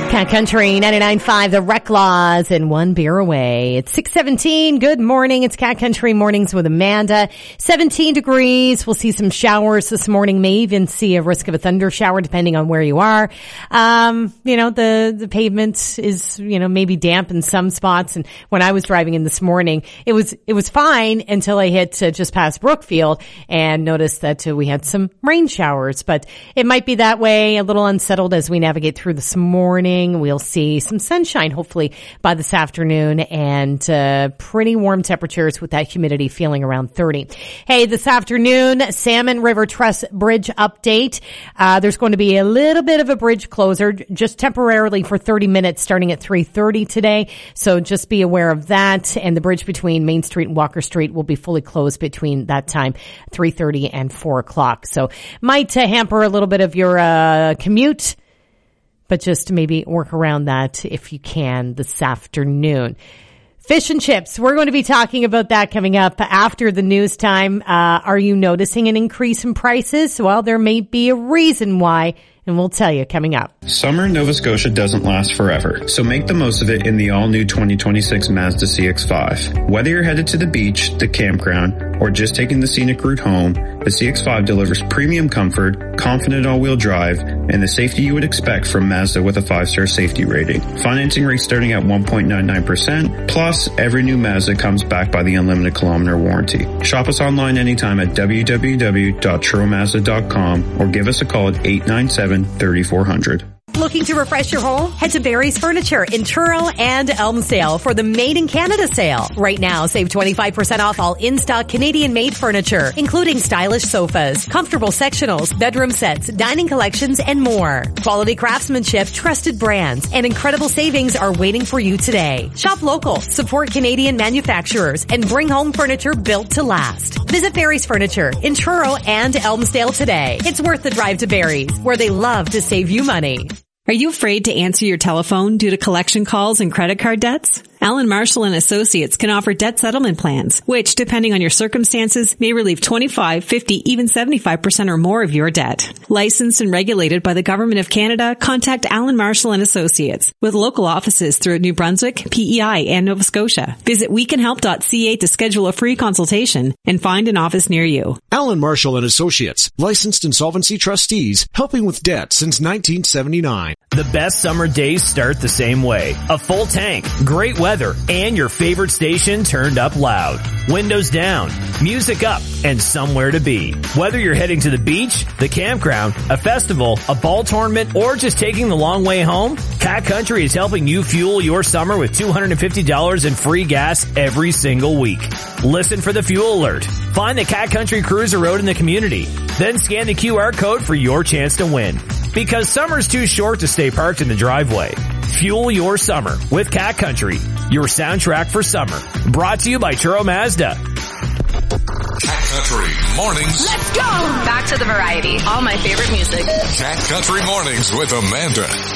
Cat Country 99.5, the Rec Laws, and one beer away. It's 6:17. Good morning. It's Cat Country Mornings with Amanda. 17 degrees. We'll see some showers this morning. May even see a risk of a thunder shower depending on where you are. The pavement is, maybe damp in some spots. And when I was driving in this morning, it was fine until I hit just past Brookfield and noticed that we had some rain showers. But it might be that way, a little unsettled as we navigate through this morning. We'll see some sunshine hopefully by this afternoon and pretty warm temperatures with that humidity feeling around 30. Hey, this afternoon, Salmon River Truss Bridge update. There's going to be a little bit of a bridge closure just temporarily for 30 minutes starting at 3:30 today. So just be aware of that. And the bridge between Main Street and Walker Street will be fully closed between that time, 3:30 and 4 o'clock. So might hamper a little bit of your commute, but just maybe work around that if you can this afternoon. Fish and chips. We're going to be talking about that coming up after the news time. Are you noticing an increase in prices? Well, there may be a reason why, and we'll tell you coming up. Summer in Nova Scotia doesn't last forever, so make the most of it in the all-new 2026 Mazda CX-5. Whether you're headed to the beach, the campground, or just taking the scenic route home, the CX-5 delivers premium comfort, confident all-wheel drive, and the safety you would expect from Mazda with a 5-star safety rating. Financing rates starting at 1.99%, plus every new Mazda comes backed by the unlimited kilometer warranty. Shop us online anytime at www.turomazda.com or give us a call at 897-3400. Looking to refresh your home? Head to Barry's Furniture in Truro and Elmsdale for the Made in Canada sale. Right now, save 25% off all in-stock Canadian-made furniture, including stylish sofas, comfortable sectionals, bedroom sets, dining collections, and more. Quality craftsmanship, trusted brands, and incredible savings are waiting for you today. Shop local, support Canadian manufacturers, and bring home furniture built to last. Visit Barry's Furniture in Truro and Elmsdale today. It's worth the drive to Barry's, where they love to save you money. Are you afraid to answer your telephone due to collection calls and credit card debts? Allen Marshall & Associates can offer debt settlement plans, which, depending on your circumstances, may relieve 25, 50, even 75% or more of your debt. Licensed and regulated by the Government of Canada, contact Allen Marshall & Associates, with local offices throughout New Brunswick, PEI, and Nova Scotia. Visit wecanhelp.ca to schedule a free consultation and find an office near you. Allen Marshall & Associates, licensed insolvency trustees, helping with debt since 1979. The best summer days start the same way. A full tank, great weather, and your favorite station turned up loud. Windows down, music up, and somewhere to be. Whether you're heading to the beach, the campground, a festival, a ball tournament, or just taking the long way home, Cat Country is helping you fuel your summer with $250 in free gas every single week. Listen for the fuel alert. Find the Cat Country Cruiser Road in the community. Then scan the QR code for your chance to win. Because summer's too short to stay parked in the driveway. Fuel your summer with Cat Country, your soundtrack for summer. Brought to you by Turo Mazda. Cat Country Mornings. Let's go! Back to the variety. All my favorite music. Cat Country Mornings with Amanda.